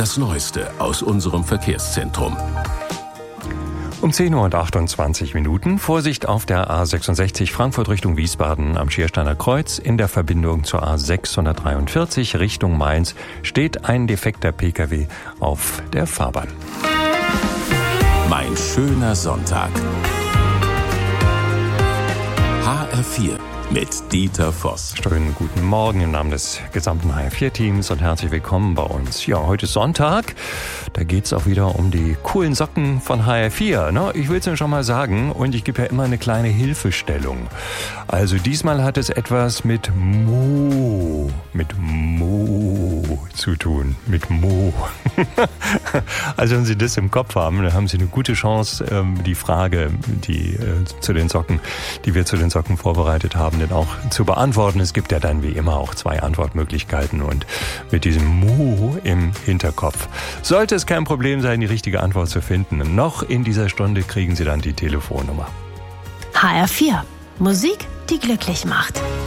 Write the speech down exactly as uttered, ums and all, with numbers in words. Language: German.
Das Neueste aus unserem Verkehrszentrum. Um zehn Uhr und achtundzwanzig Minuten. Vorsicht auf der A sechsundsechzig Frankfurt Richtung Wiesbaden am Schiersteiner Kreuz. In der Verbindung zur A sechshundertdreiundvierzig Richtung Mainz steht ein defekter Pkw auf der Fahrbahn. Mein schöner Sonntag. H R vier mit Dieter Voss. Schönen guten Morgen im Namen des gesamten H R vier Teams und herzlich willkommen bei uns. Ja, heute ist Sonntag. Da geht's auch wieder um die coolen Socken von H R vier. Ne? Ich will es Ihnen schon mal sagen und ich gebe ja immer eine kleine Hilfestellung. Also diesmal hat es etwas mit Mo, mit Mo zu tun. Mit Mo. Also wenn Sie das im Kopf haben, dann haben Sie eine gute Chance, die Frage, die zu den Socken, die wir zu den Socken vorbereitet haben, denn auch zu beantworten. Es gibt ja dann wie immer auch zwei Antwortmöglichkeiten und mit diesem Mu im Hinterkopf sollte es kein Problem sein, die richtige Antwort zu finden. Noch in dieser Stunde kriegen Sie dann die Telefonnummer. H R vier. Musik, die glücklich macht.